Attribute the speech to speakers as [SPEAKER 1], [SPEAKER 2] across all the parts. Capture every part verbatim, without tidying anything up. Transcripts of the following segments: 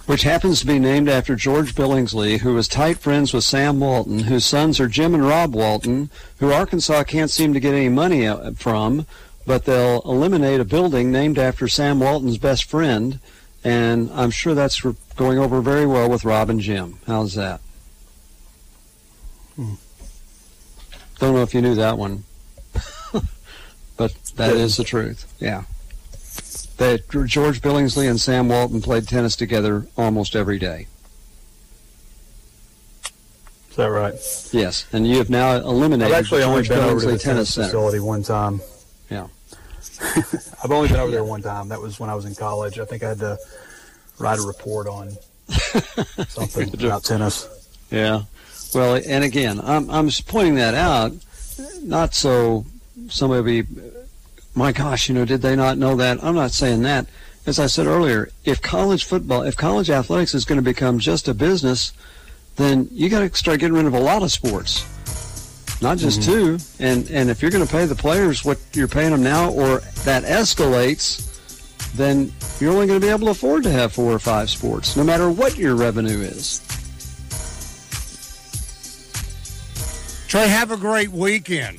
[SPEAKER 1] which happens to be named after George Billingsley, who was tight friends with Sam Walton, whose sons are Jim and Rob Walton, who Arkansas can't seem to get any money from, but they'll eliminate a building named after Sam Walton's best friend, and I'm sure that's going over very well with Rob and Jim. How's that? Hmm. Don't know if you knew that one, but that is the truth. Yeah. That George Billingsley and Sam Walton played tennis together almost every day.
[SPEAKER 2] Is that right?
[SPEAKER 1] Yes, and you have now eliminated
[SPEAKER 2] I've actually
[SPEAKER 1] the
[SPEAKER 2] only
[SPEAKER 1] George
[SPEAKER 2] been
[SPEAKER 1] Billingsley
[SPEAKER 2] over to the
[SPEAKER 1] Tennis,
[SPEAKER 2] tennis
[SPEAKER 1] Center.
[SPEAKER 2] facility one time.
[SPEAKER 1] Yeah.
[SPEAKER 2] I've only been over there one time. That was when I was in college. I think I had to write a report on something about tennis.
[SPEAKER 1] Yeah. Well, and again, I'm I'm just pointing that out, not so somebody be, my gosh, you know, did they not know that? I'm not saying that. As I said earlier, if college football, if college athletics is going to become just a business, then you got to start getting rid of a lot of sports, not just mm-hmm. two. And and if you're going to pay the players what you're paying them now, or that escalates, then you're only going to be able to afford to have four or five sports, no matter what your revenue is.
[SPEAKER 3] Trey, have a great weekend.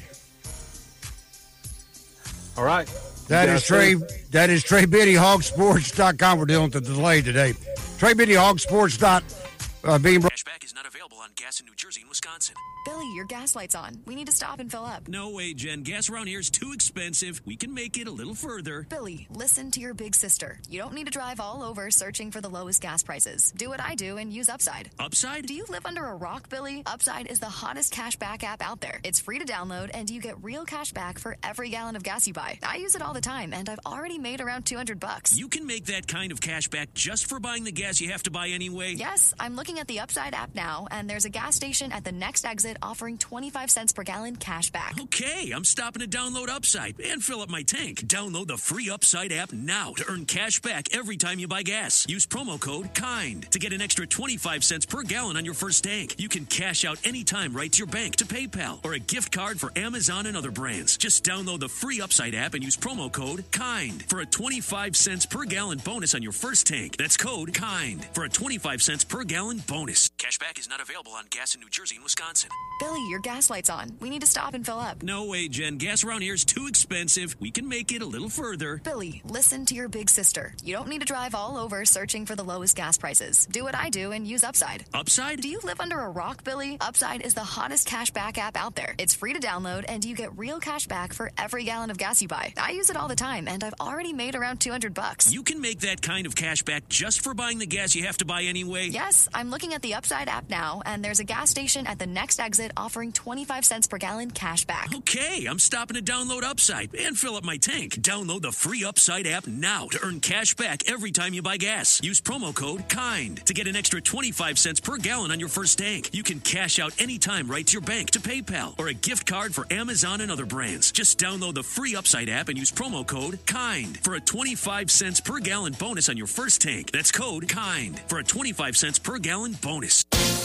[SPEAKER 2] All right.
[SPEAKER 3] That is Trey. That is Trey Biddy, hog sports dot com. We're dealing with the delay today. Trey Biddy, hog sports dot com. Uh, being
[SPEAKER 4] Cashback is not available on gas in New Jersey and Wisconsin.
[SPEAKER 5] Billy, your gas light's on. We need to stop and fill up.
[SPEAKER 4] No way, Jen. Gas around here is too expensive. We can make it a little further.
[SPEAKER 5] Billy, listen to your big sister. You don't need to drive all over searching for the lowest gas prices. Do what I do and use Upside.
[SPEAKER 4] Upside?
[SPEAKER 5] Do you live under a rock, Billy? Upside is the hottest cashback app out there. It's free to download, and you get real cash back for every gallon of gas you buy. I use it all the time, and I've already made around two hundred bucks.
[SPEAKER 4] You can make that kind of cash back just for buying the gas you have to buy anyway?
[SPEAKER 5] Yes, I'm looking at the Upside app now, and there's a gas station at the next exit offering twenty-five cents per gallon cash back.
[SPEAKER 4] Okay, I'm stopping to download Upside and fill up my tank. Download the free Upside app now to earn cash back every time you buy gas. Use promo code KIND to get an extra twenty-five cents per gallon on your first tank. You can cash out anytime right to your bank, to PayPal, or a gift card for Amazon and other brands. Just download the free Upside app and use promo code KIND for a twenty-five cents per gallon bonus on your first tank. That's code KIND for a twenty-five cents per gallon bonus. Cashback is not available on gas in New Jersey and Wisconsin.
[SPEAKER 5] Billy, your gas light's on. We need to stop and fill up.
[SPEAKER 4] No way, Jen. Gas around here is too expensive. We can make it a little further.
[SPEAKER 5] Billy, listen to your big sister. You don't need to drive all over searching for the lowest gas prices. Do what I do and use Upside.
[SPEAKER 4] Upside?
[SPEAKER 5] Do you live under a rock, Billy? Upside is the hottest cash back app out there. It's free to download, and you get real cash back for every gallon of gas you buy. I use it all the time, and I've already made around two hundred bucks.
[SPEAKER 4] You can make that kind of cash back just for buying the gas you have to buy anyway?
[SPEAKER 5] Yes, I'm looking at the Upside app now, and there's a gas station at the next exit offering twenty-five cents per gallon cash back.
[SPEAKER 4] Okay, I'm stopping to download Upside and fill up my tank. Download the free Upside app now to earn cash back every time you buy gas. Use promo code KIND to get an extra twenty-five cents per gallon on your first tank. You can cash out anytime right to your bank, to PayPal, or a gift card for Amazon and other brands. Just download the free Upside app and use promo code KIND for a twenty-five cents per gallon bonus on your first tank. That's code KIND for a twenty-five cents per gallon bonus.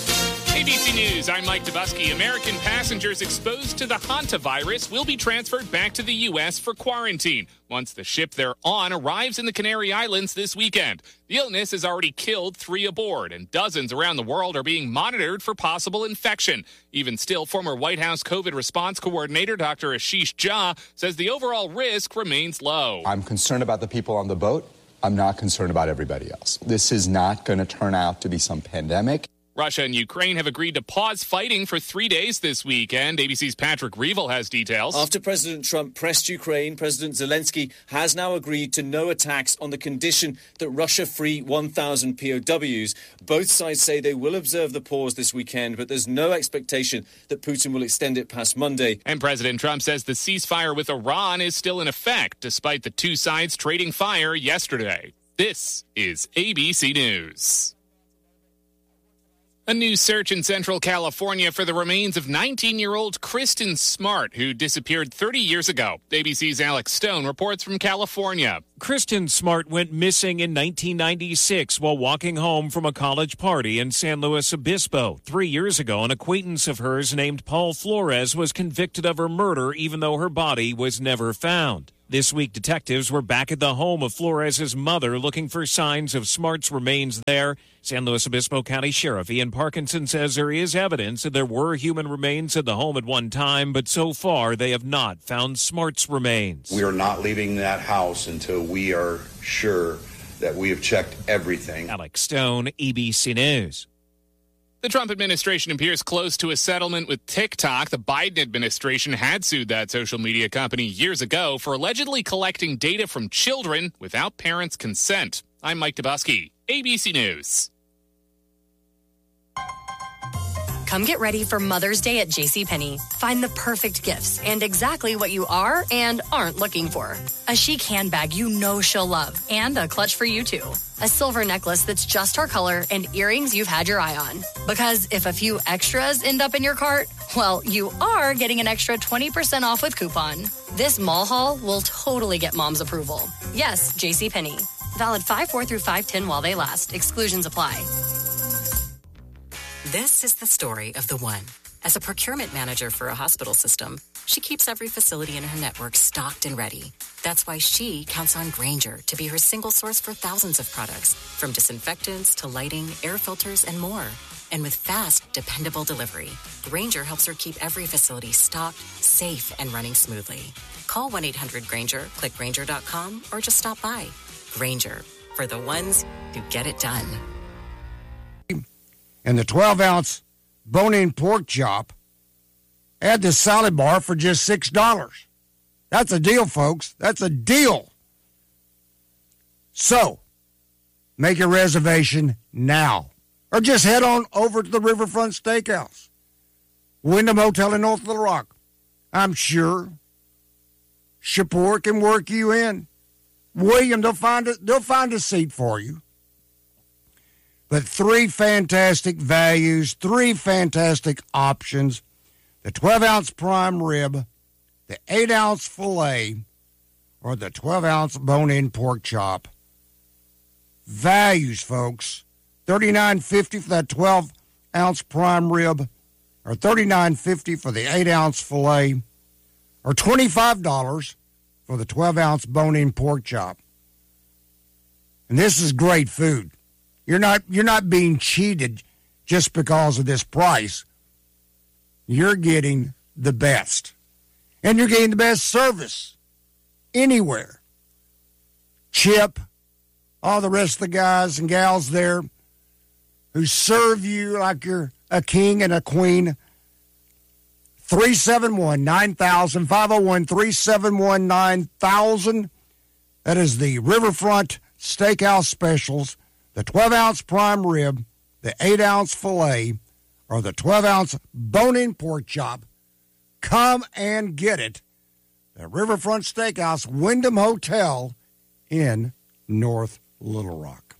[SPEAKER 6] A B C News, I'm Mike Dubusky. American passengers exposed to the hantavirus will be transferred back to the U S for quarantine once the ship they're on arrives in the Canary Islands this weekend. The illness has already killed three aboard, and dozens around the world are being monitored for possible infection. Even still, former White House COVID response coordinator Doctor Ashish Jha says the overall risk remains low.
[SPEAKER 7] I'm concerned about the people on the boat. I'm not concerned about everybody else. This is not going to turn out to be some pandemic.
[SPEAKER 6] Russia and Ukraine have agreed to pause fighting for three days this weekend. A B C's Patrick Reevell has details.
[SPEAKER 8] After President Trump pressed Ukraine, President Zelensky has now agreed to no attacks on the condition that Russia free one thousand P O Ws. Both sides say they will observe the pause this weekend, but there's no expectation that Putin will extend it past Monday.
[SPEAKER 6] And President Trump says the ceasefire with Iran is still in effect, despite the two sides trading fire yesterday. This is A B C News. A new search in Central California for the remains of nineteen-year-old Kristen Smart, who disappeared thirty years ago. A B C's Alex Stone reports from California.
[SPEAKER 9] Kristen Smart went missing in nineteen ninety-six while walking home from a college party in San Luis Obispo. Three years ago, an acquaintance of hers named Paul Flores was convicted of her murder, even though her body was never found. This week, detectives were back at the home of Flores' mother looking for signs of Smart's remains there. San Luis Obispo County Sheriff Ian Parkinson says there is evidence that there were human remains at the home at one time, but so far they have not found Smart's remains.
[SPEAKER 10] We are not leaving that house until we are sure that we have checked everything.
[SPEAKER 9] Alex Stone, E B C News.
[SPEAKER 6] The Trump administration appears close to a settlement with TikTok. The Biden administration had sued that social media company years ago for allegedly collecting data from children without parents' consent. I'm Mike Dubusky, A B C News.
[SPEAKER 11] Come get ready for Mother's Day at JCPenney. Find the perfect gifts and exactly what you are and aren't looking for. A chic handbag you know she'll love and a clutch for you too. A silver necklace that's just her color and earrings you've had your eye on. Because if a few extras end up in your cart, well, you are getting an extra twenty percent off with coupon. This mall haul will totally get mom's approval. Yes, JCPenney. Valid five four through five ten while they last. Exclusions apply.
[SPEAKER 12] This is the story of the one. As a procurement manager for a hospital system, she keeps every facility in her network stocked and ready. That's why she counts on Grainger to be her single source for thousands of products, from disinfectants to lighting, air filters, and more. And with fast, dependable delivery, Grainger helps her keep every facility stocked, safe, and running smoothly. Call one eight hundred Grainger, click Grainger dot com, or just stop by. Grainger, for the ones who get it done.
[SPEAKER 3] And the twelve-ounce bone-in pork chop, add the salad bar for just six dollars. That's a deal, folks. That's a deal. So, make your reservation now. Or just head on over to the Riverfront Steakhouse, Wyndham Hotel in North Little Rock. I'm sure Shapur can work you in. William, they'll find a, they'll find a seat for you. But three fantastic values, three fantastic options. The twelve-ounce prime rib, the eight-ounce filet, or the twelve-ounce bone-in pork chop. Values, folks. thirty-nine fifty for that twelve-ounce prime rib, or thirty-nine fifty for the eight-ounce filet, or twenty-five dollars for the twelve-ounce bone-in pork chop. And this is great food. You're not you're not being cheated just because of this price. You're getting the best. And you're getting the best service anywhere. Chip, all the rest of the guys and gals there who serve you like you're a king and a queen. three seven one, nine thousand, five oh one, three seven one, nine thousand. That is the Riverfront Steakhouse Specials. The twelve-ounce prime rib, the eight-ounce filet, or the twelve-ounce bone-in pork chop. Come and get it at Riverfront Steakhouse, Wyndham Hotel in North Little Rock.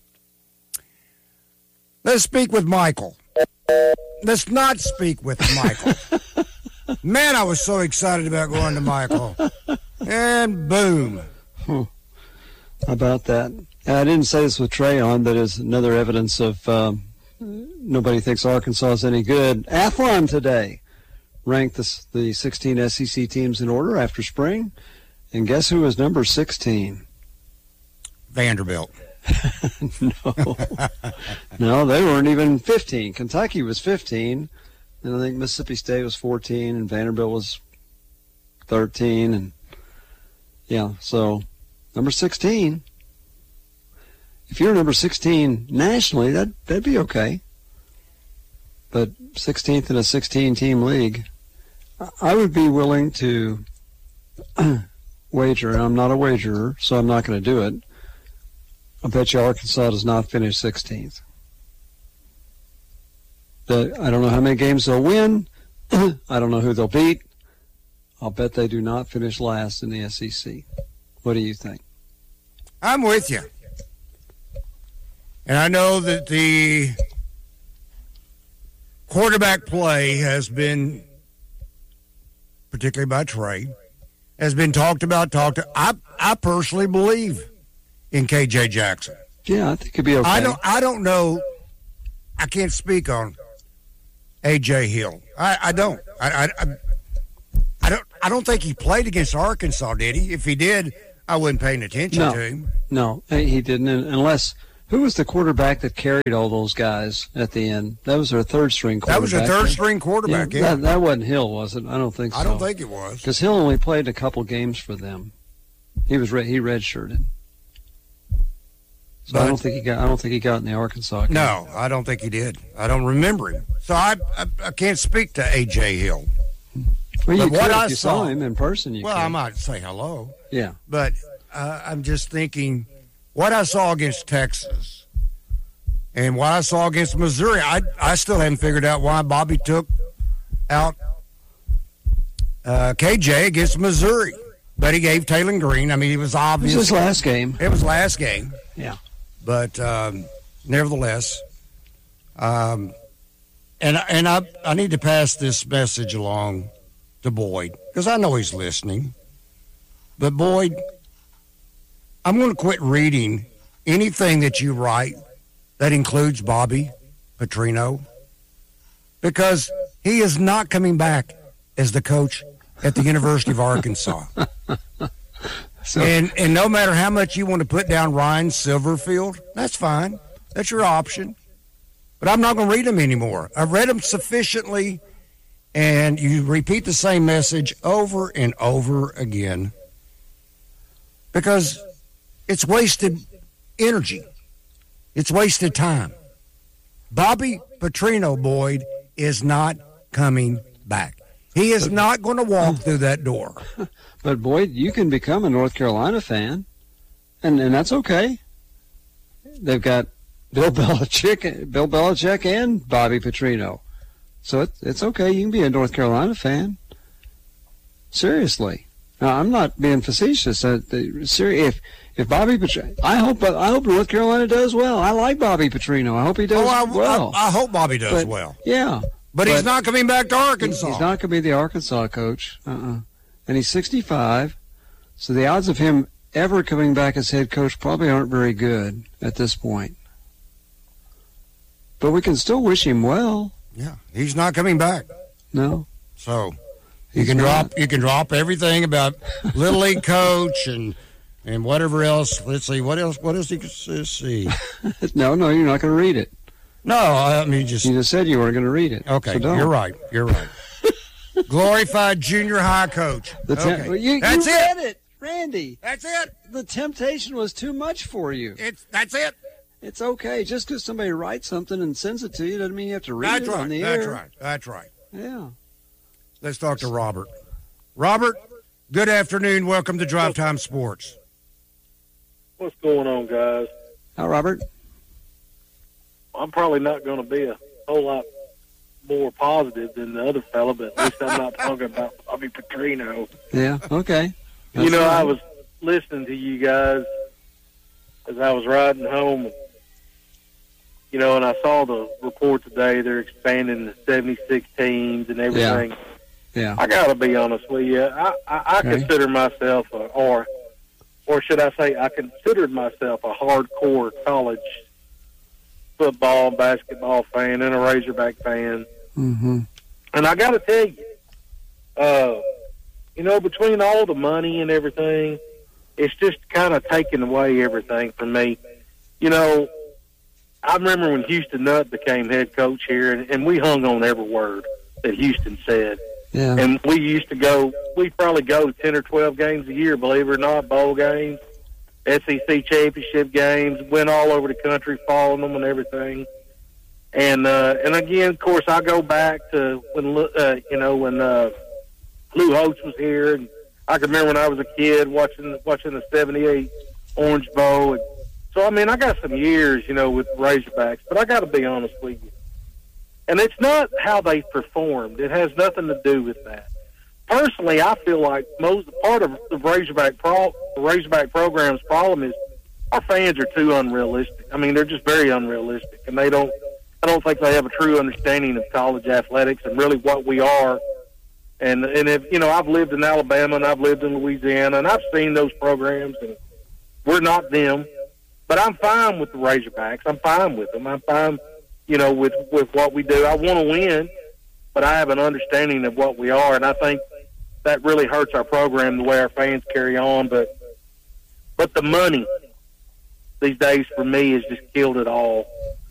[SPEAKER 3] Let's speak with Michael. Let's not speak with Michael. Man, I was so excited about going to Michael. And boom.
[SPEAKER 1] Hmm. How about that? I didn't say this with Trey on, but it's another evidence of um, nobody thinks Arkansas is any good. Athlon today ranked the, the sixteen S E C teams in order after spring. And guess who was number sixteen?
[SPEAKER 3] Vanderbilt.
[SPEAKER 1] No. No, they weren't even fifteen. Kentucky was fifteen. And I think Mississippi State was fourteen, and Vanderbilt was thirteen. And yeah, so number sixteen. If you're number sixteen nationally, that, that'd be okay. But sixteenth in a sixteen-team league, I would be willing to wager, and I'm not a wagerer, so I'm not going to do it. I bet you Arkansas does not finish sixteenth. The, I don't know how many games they'll win. I don't know who they'll beat. I'll bet they do not finish last in the S E C. What do you think?
[SPEAKER 3] I'm with you. And I know that the quarterback play has been, particularly by Trey, has been talked about, talked to. I, I personally believe in K J Jackson.
[SPEAKER 1] Yeah, I think it'd be okay.
[SPEAKER 3] I don't. I don't know. I can't speak on A J Hill. I, I don't. I, I, I don't. I don't think he played against Arkansas, did he? If he did, I wasn't paying attention
[SPEAKER 1] no,
[SPEAKER 3] to him.
[SPEAKER 1] No, he didn't. Unless who was the quarterback that carried all those guys at the end? That was their third string quarterback.
[SPEAKER 3] That was their third string quarterback.
[SPEAKER 1] Yeah,
[SPEAKER 3] yeah.
[SPEAKER 1] That, that wasn't Hill, was it? I don't think so.
[SPEAKER 3] I don't think it was
[SPEAKER 1] because Hill only played a couple games for them. He was he redshirted. So but, I don't think he got. I don't think he got in the Arkansas game.
[SPEAKER 3] No, I don't think he did. I don't remember him. So I I, I can't speak to A J Hill.
[SPEAKER 1] Well, you
[SPEAKER 3] but
[SPEAKER 1] could
[SPEAKER 3] what
[SPEAKER 1] if
[SPEAKER 3] I
[SPEAKER 1] you
[SPEAKER 3] saw
[SPEAKER 1] saw him in person. You
[SPEAKER 3] well,
[SPEAKER 1] could.
[SPEAKER 3] I might say hello.
[SPEAKER 1] Yeah,
[SPEAKER 3] but uh, I'm just thinking what I saw against Texas and what I saw against Missouri. I I still haven't figured out why Bobby took out uh, K J against Missouri, but he gave Taylor Green. I mean, it was obvious.
[SPEAKER 1] It was his last game.
[SPEAKER 3] It was last game.
[SPEAKER 1] Yeah.
[SPEAKER 3] But um, nevertheless, um, and and I I need to pass this message along to Boyd because I know he's listening. But Boyd, I'm going to quit reading anything that you write that includes Bobby Petrino because he is not coming back as the coach at the University of Arkansas. So, and and no matter how much you want to put down Ryan Silverfield, that's fine. That's your option. But I'm not going to read them anymore. I've read them sufficiently, and you repeat the same message over and over again because it's wasted energy. It's wasted time. Bobby Petrino, Boyd, is not coming back. He is not going to walk through that door.
[SPEAKER 1] But, Boyd, you can become a North Carolina fan, and, and that's okay. They've got Bill Belichick, Bill Belichick and Bobby Petrino. So it's, it's okay. You can be a North Carolina fan. Seriously. Now, I'm not being facetious. Uh, the, if if Bobby Petrino, I hope I hope North Carolina does well. I like Bobby Petrino. I hope he does
[SPEAKER 3] oh, I,
[SPEAKER 1] well.
[SPEAKER 3] I, I hope Bobby does
[SPEAKER 1] but,
[SPEAKER 3] well.
[SPEAKER 1] Yeah.
[SPEAKER 3] But, but he's not coming back to Arkansas.
[SPEAKER 1] He's not going to be the Arkansas coach. Uh-uh. And he's sixty-five, so the odds of him ever coming back as head coach probably aren't very good at this point. But we can still wish him well.
[SPEAKER 3] Yeah, he's not coming back.
[SPEAKER 1] No.
[SPEAKER 3] So you can not. drop you can drop everything about Little League coach and and whatever else. Let's see what else. What else he let's see?
[SPEAKER 1] no, no, you're not going to read it.
[SPEAKER 3] No, I mean just
[SPEAKER 1] you just said you weren't going to read it.
[SPEAKER 3] Okay,
[SPEAKER 1] so
[SPEAKER 3] you're right. You're right. Glorified junior high coach.
[SPEAKER 1] The te-
[SPEAKER 3] okay.
[SPEAKER 1] well, you,
[SPEAKER 3] that's
[SPEAKER 1] you
[SPEAKER 3] it.
[SPEAKER 1] read it, Randy.
[SPEAKER 3] That's it.
[SPEAKER 1] The temptation was too much for you.
[SPEAKER 3] It's that's it.
[SPEAKER 1] It's okay. Just because somebody writes something and sends it to you doesn't mean you have to read
[SPEAKER 3] that's
[SPEAKER 1] it
[SPEAKER 3] right.
[SPEAKER 1] on the
[SPEAKER 3] that's
[SPEAKER 1] air.
[SPEAKER 3] That's right. That's right.
[SPEAKER 1] Yeah.
[SPEAKER 3] Let's talk to Robert. Robert, good afternoon. Welcome to Drive Time Sports.
[SPEAKER 13] What's going on, guys?
[SPEAKER 1] Hi, Robert.
[SPEAKER 13] I'm probably not going to be a whole lot more positive than the other fella, but at least I'm not talking about Bobby Petrino.
[SPEAKER 1] Yeah, okay.
[SPEAKER 13] That's you know, right. I was listening to you guys as I was riding home, you know, and I saw the report today. They're expanding to seventy-six teams and everything.
[SPEAKER 1] Yeah. yeah.
[SPEAKER 13] I got to be honest with you. I, I, I okay. consider myself, a, or or should I say, I considered myself a hardcore college football, basketball fan, and a Razorback fan.
[SPEAKER 1] Mm-hmm.
[SPEAKER 13] And I got to tell you, uh, you know, between all the money and everything, it's just kind of taking away everything from me. You know, I remember when Houston Nutt became head coach here, and, and we hung on every word that Houston said.
[SPEAKER 1] Yeah.
[SPEAKER 13] And we used to go, we probably go ten or twelve games a year, believe it or not, bowl games, S E C championship games, went all over the country following them and everything. And uh, and again, of course, I go back to when uh, you know when uh, Lou Holtz was here, and I can remember when I was a kid watching watching the seventy-eight Orange Bowl. And so I mean, I got some years, you know, with Razorbacks, but I got to be honest with you, and it's not how they performed; it has nothing to do with that. Personally, I feel like most part of the Razorback pro, the Razorback program's problem is our fans are too unrealistic. I mean, they're just very unrealistic, and they don't. I don't think they have a true understanding of college athletics and really what we are. And and if you know, I've lived in Alabama and I've lived in Louisiana and I've seen those programs, and we're not them. But I'm fine with the Razorbacks. I'm fine with them. I'm fine, you know, with, with what we do. I want to win, but I have an understanding of what we are, and I think that really hurts our program the way our fans carry on. But but the money these days for me has just killed it all.